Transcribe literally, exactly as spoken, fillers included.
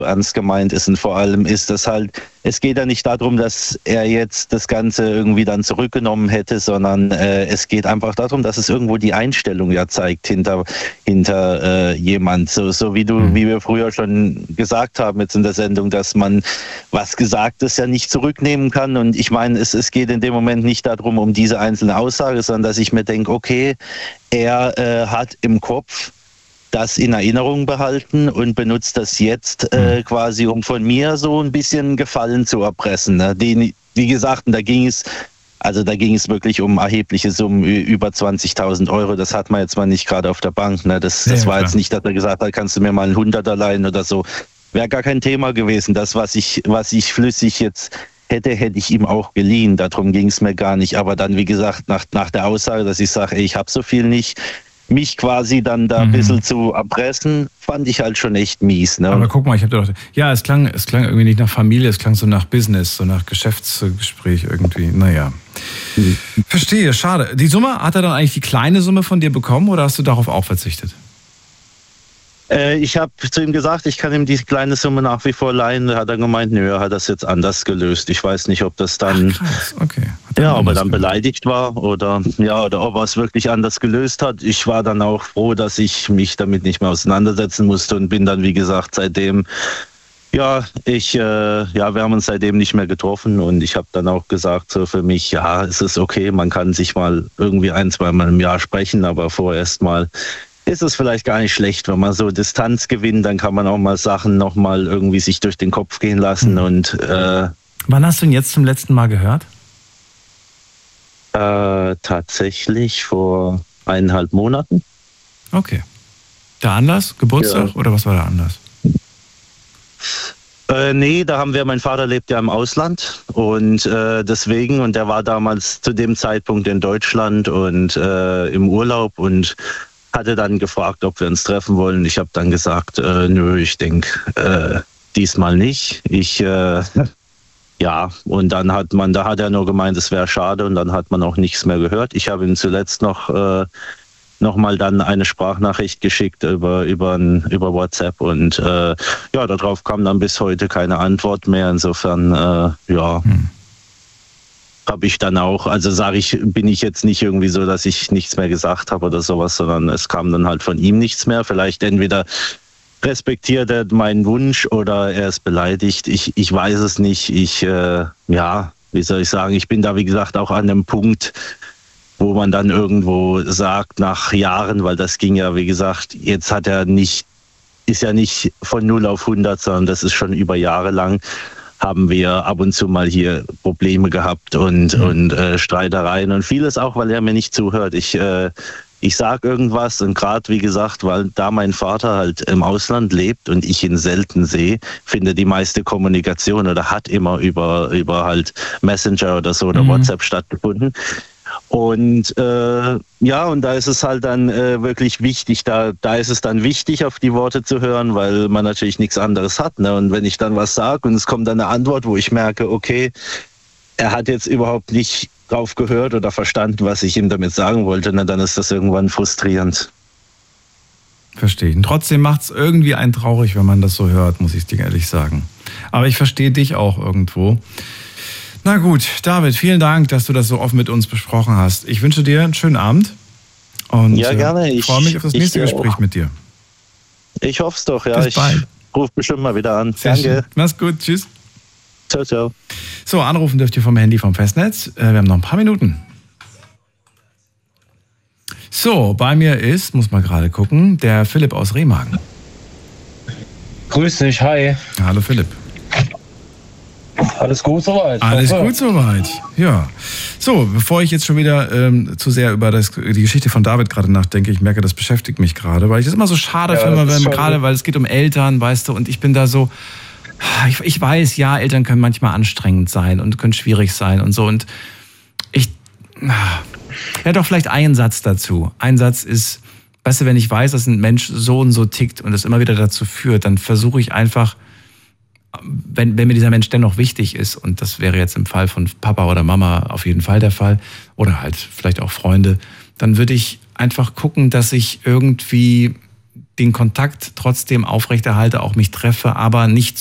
ernst gemeint ist. Und vor allem ist das halt, es geht ja nicht darum, dass er jetzt das Ganze irgendwie dann zurückgenommen hätte, sondern äh, es geht einfach darum, dass es irgendwo die Einstellung ja zeigt hinter, hinter äh, jemand. So, so wie du, mhm. wie wir früher schon gesagt haben jetzt in der Sendung, dass man was Gesagtes ja nicht zurücknehmen kann. Und ich meine, es, es geht in dem Moment nicht darum, um diese einzelne Aussage, sondern dass ich mir denke, okay, er äh, hat im Kopf das in Erinnerung behalten und benutzt das jetzt äh, quasi, um von mir so ein bisschen Gefallen zu erpressen. Ne? Den, wie gesagt, da ging es, also da ging es wirklich um erhebliche Summen, über zwanzigtausend Euro. Das hat man jetzt mal nicht gerade auf der Bank. Ne? Das, das ja, war klar. Jetzt nicht, dass er gesagt hat, kannst du mir mal ein Hunderter leihen oder so. Wäre gar kein Thema gewesen. Das, was ich, was ich flüssig jetzt hätte, hätte ich ihm auch geliehen. Darum ging es mir gar nicht. Aber dann, wie gesagt, nach, nach der Aussage, dass ich sage, ey, ich habe so viel nicht, mich quasi dann da ein mhm. bisschen zu erpressen, fand ich halt schon echt mies. Ne? Aber guck mal, ich habe doch, ja, es klang, es klang irgendwie nicht nach Familie, es klang so nach Business, so nach Geschäftsgespräch irgendwie. Naja. Mhm. Verstehe, schade. Die Summe, hat er dann eigentlich die kleine Summe von dir bekommen oder hast du darauf auch verzichtet? Äh, ich habe zu ihm gesagt, ich kann ihm die kleine Summe nach wie vor leihen. Da hat er gemeint, nö, er hat das jetzt anders gelöst. Ich weiß nicht, ob das dann, Ach, okay. ja, ob er dann beleidigt war oder ja, oder ob er es wirklich anders gelöst hat. Ich war dann auch froh, dass ich mich damit nicht mehr auseinandersetzen musste und bin dann, wie gesagt, seitdem, ja, ich, äh, ja, wir haben uns seitdem nicht mehr getroffen und ich habe dann auch gesagt, so für mich, ja, es ist okay, man kann sich mal irgendwie ein, zwei Mal im Jahr sprechen, aber vorerst mal ist es vielleicht gar nicht schlecht, wenn man so Distanz gewinnt, dann kann man auch mal Sachen nochmal irgendwie sich durch den Kopf gehen lassen. Mhm. Und äh, wann hast du ihn jetzt zum letzten Mal gehört? Äh, tatsächlich vor eineinhalb Monaten. Okay. Der Anlass? Geburtstag ja. Oder was war der Anlass? Äh, nee, da haben wir, mein Vater lebt ja im Ausland und äh, deswegen, und der war damals zu dem Zeitpunkt in Deutschland und äh, im Urlaub und hatte dann gefragt, ob wir uns treffen wollen. Ich habe dann gesagt, äh, nö, ich denke äh, diesmal nicht. Ich, äh, ja, und dann hat man, da hat er nur gemeint, es wäre schade und dann hat man auch nichts mehr gehört. Ich habe ihm zuletzt noch, äh, noch mal dann eine Sprachnachricht geschickt über, über, über WhatsApp und äh, ja, darauf kam dann bis heute keine Antwort mehr. Insofern, äh, ja. Hm. habe ich dann auch, also sage ich, bin ich jetzt nicht irgendwie so, dass ich nichts mehr gesagt habe oder sowas, sondern es kam dann halt von ihm nichts mehr. Vielleicht entweder respektiert er meinen Wunsch oder er ist beleidigt. Ich, ich weiß es nicht. Ich, äh, ja, wie soll ich sagen, ich bin da, wie gesagt, auch an einem Punkt, wo man dann irgendwo sagt, nach Jahren, weil das ging ja, wie gesagt, jetzt hat er nicht, ist ja nicht von null auf hundert, sondern das ist schon über Jahre lang, haben wir ab und zu mal hier Probleme gehabt und, mhm. und äh, Streitereien und vieles auch, weil er mir nicht zuhört. Ich, äh, ich sage irgendwas und gerade, wie gesagt, weil da mein Vater halt im Ausland lebt und ich ihn selten sehe, findet die meiste Kommunikation oder hat immer über, über halt Messenger oder so oder mhm. WhatsApp stattgefunden. Und äh, ja, und da ist es halt dann äh, wirklich wichtig, da, da ist es dann wichtig, auf die Worte zu hören, weil man natürlich nichts anderes hat. Ne? Und wenn ich dann was sage und es kommt dann eine Antwort, wo ich merke, okay, er hat jetzt überhaupt nicht drauf gehört oder verstanden, was ich ihm damit sagen wollte, ne? Dann ist das irgendwann frustrierend. Verstehe. Und trotzdem macht es irgendwie einen traurig, wenn man das so hört, muss ich dir ehrlich sagen. Aber ich verstehe dich auch irgendwo. Na gut, David, vielen Dank, dass du das so offen mit uns besprochen hast. Ich wünsche dir einen schönen Abend und ja, gerne. Ich freue mich auf das nächste ich, Gespräch mit dir. Ich hoffe es doch, ja. Bis ich bald. Ruf bestimmt mal wieder an. Sehr Danke. Schön. Mach's gut, tschüss. Ciao, ciao. So, anrufen dürft ihr vom Handy vom Festnetz. Wir haben noch ein paar Minuten. So, bei mir ist, muss man gerade gucken, der Philipp aus Remagen. Grüß dich, hi. Hallo Philipp. Alles gut soweit? Alles gut soweit, ja. So, bevor ich jetzt schon wieder ähm, zu sehr über das, die Geschichte von David gerade nachdenke, ich merke, das beschäftigt mich gerade, weil ich das immer so schade ja, finde, wenn, gerade weil es geht um Eltern, weißt du, und ich bin da so, ich, ich weiß, ja, Eltern können manchmal anstrengend sein und können schwierig sein und so und ich, ja doch vielleicht ein Satz dazu. Ein Satz ist, weißt du, wenn ich weiß, dass ein Mensch so und so tickt und das immer wieder dazu führt, dann versuche ich einfach, Wenn, wenn mir dieser Mensch dennoch wichtig ist, und das wäre jetzt im Fall von Papa oder Mama auf jeden Fall der Fall, oder halt vielleicht auch Freunde, dann würde ich einfach gucken, dass ich irgendwie den Kontakt trotzdem aufrechterhalte, auch mich treffe, aber nicht